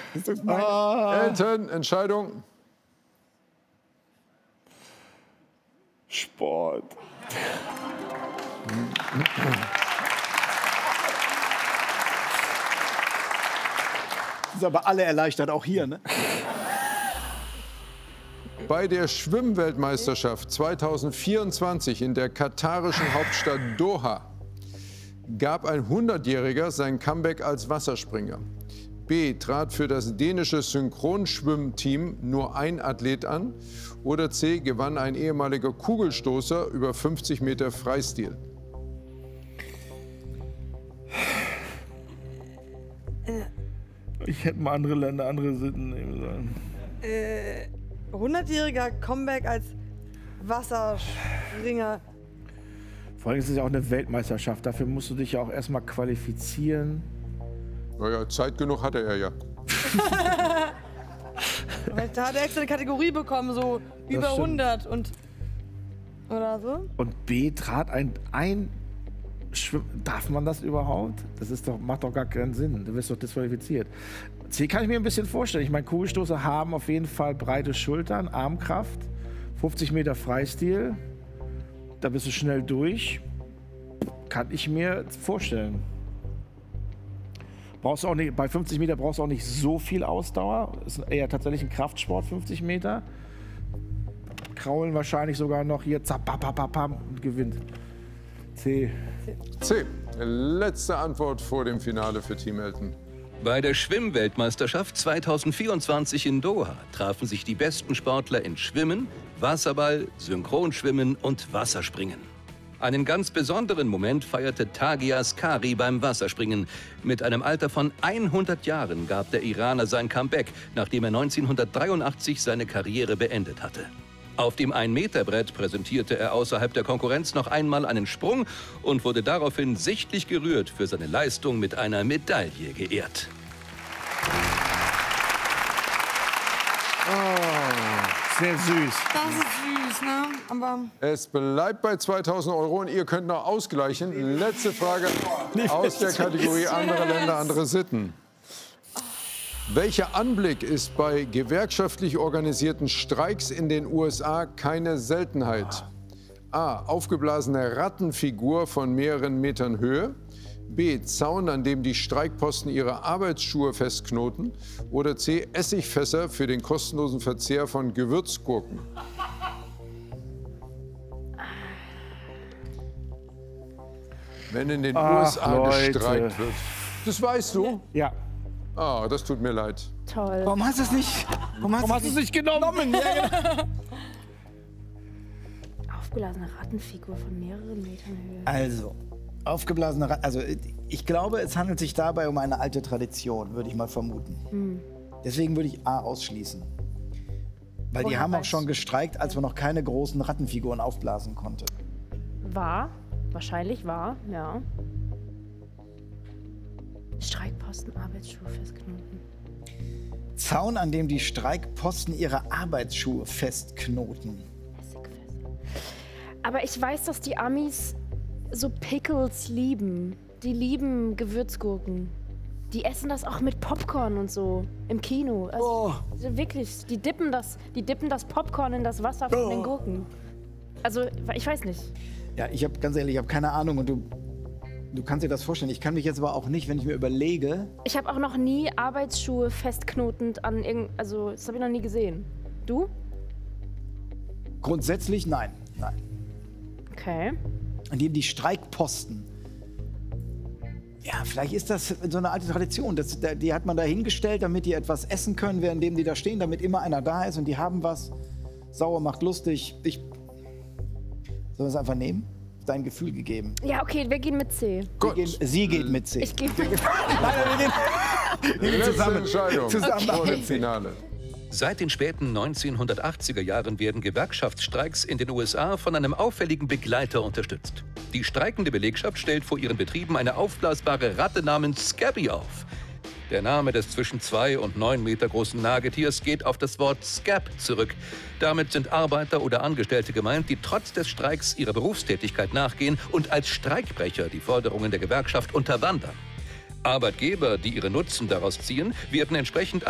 Ist das meine? Elton, Entscheidung. Sport. Sind aber alle erleichtert, auch hier, ne? Bei der Schwimmweltmeisterschaft 2024 in der katarischen Hauptstadt Doha gab ein 100-Jähriger sein Comeback als Wasserspringer. B. Trat für das dänische Synchronschwimmteam nur ein Athlet an. Oder C. Gewann ein ehemaliger Kugelstoßer über 50 Meter Freistil. Ich hätte mal andere Länder, andere Sitten nehmen sollen. 100-jähriger Comeback als Wasserspringer. Vor allem ist es ja auch eine Weltmeisterschaft. Dafür musst du dich ja auch erstmal qualifizieren. Naja, Zeit genug hatte er ja. Da hat er extra eine Kategorie bekommen, so über stimmt. 100 und oder so. Und B, trat ein Schwimmen. Darf man das überhaupt? Das ist doch, macht doch gar keinen Sinn. Du wirst doch disqualifiziert. C kann ich mir ein bisschen vorstellen. Ich meine, Kugelstoßer haben auf jeden Fall breite Schultern, Armkraft, 50 Meter Freistil. Da bist du schnell durch. Kann ich mir vorstellen. Brauchst du auch nicht, bei 50 Meter brauchst du auch nicht so viel Ausdauer. Ist eher tatsächlich ein Kraftsport, 50 Meter. Kraulen wahrscheinlich sogar noch hier, zapapapapam und gewinnt. C. C. Letzte Antwort vor dem Finale für Team Elton. Bei der Schwimmweltmeisterschaft 2024 in Doha trafen sich die besten Sportler in Schwimmen, Wasserball, Synchronschwimmen und Wasserspringen. Einen ganz besonderen Moment feierte Tagia Askari beim Wasserspringen. Mit einem Alter von 100 Jahren gab der Iraner sein Comeback, nachdem er 1983 seine Karriere beendet hatte. Auf dem 1-Meter-Brett präsentierte er außerhalb der Konkurrenz noch einmal einen Sprung und wurde daraufhin sichtlich gerührt für seine Leistung mit einer Medaille geehrt. Sehr süß. Das ist süß, ne? Aber Es bleibt bei 2.000 € und ihr könnt noch ausgleichen. Letzte Frage aus der Kategorie andere Länder, andere Sitten. Welcher Anblick ist bei gewerkschaftlich organisierten Streiks in den USA keine Seltenheit? A. Aufgeblasene Rattenfigur von mehreren Metern Höhe. B. Zaun, an dem die Streikposten ihre Arbeitsschuhe festknoten. Oder C. Essigfässer für den kostenlosen Verzehr von Gewürzgurken. Wenn in den USA Leute. gestreikt wird. Das weißt du? Ja. Ah, das tut mir leid. Toll. Warum hast du es nicht? Warum hast du es nicht genommen? Ja, genau. Aufgeblasene Rattenfigur von mehreren Metern Höhe. Also, aufgeblasene Ratten. Also, ich glaube, es handelt sich dabei um eine alte Tradition, würde ich mal vermuten. Deswegen würde ich A ausschließen. Weil die Woher haben auch weißt schon gestreikt, als man noch keine großen Rattenfiguren aufblasen konnte. War. Wahrscheinlich war, ja. Streikposten, Arbeitsschuhe festknoten. Zaun, an dem die Streikposten ihre Arbeitsschuhe festknoten. Aber ich weiß, dass die Amis so Pickles lieben. Die lieben Gewürzgurken. Die essen das auch mit Popcorn und so im Kino. Also, wirklich, die dippen das Popcorn in das Wasser von den Gurken. Also, ich weiß nicht. Ja, ich habe ganz ehrlich, ich habe keine Ahnung und du kannst dir das vorstellen. Ich kann mich jetzt aber auch nicht, wenn ich mir überlege. Ich habe auch noch nie Arbeitsschuhe festknotend an irgendein, also das habe ich noch nie gesehen. Du? Grundsätzlich nein. Nein. Okay. An dem die Streikposten. Ja, vielleicht ist das so eine alte Tradition. Die hat man da hingestellt, damit die etwas essen können, währenddem die da stehen, damit immer einer da ist und die haben was. Sauer macht lustig. Sollen wir es einfach nehmen? Dein Gefühl gegeben. Ja, okay, wir gehen mit C. Sie geht mit C. Ich gehe mit C. Wir gehen Letzte Entscheidung zusammen vor dem mit C. Finale. Seit den späten 1980er Jahren werden Gewerkschaftsstreiks in den USA von einem auffälligen Begleiter unterstützt. Die streikende Belegschaft stellt vor ihren Betrieben eine aufblasbare Ratte namens Scabby auf. Der Name des zwischen 2 und 9 Meter großen Nagetiers geht auf das Wort Scab zurück. Damit sind Arbeiter oder Angestellte gemeint, die trotz des Streiks ihrer Berufstätigkeit nachgehen und als Streikbrecher die Forderungen der Gewerkschaft unterwandern. Arbeitgeber, die ihre Nutzen daraus ziehen, werden entsprechend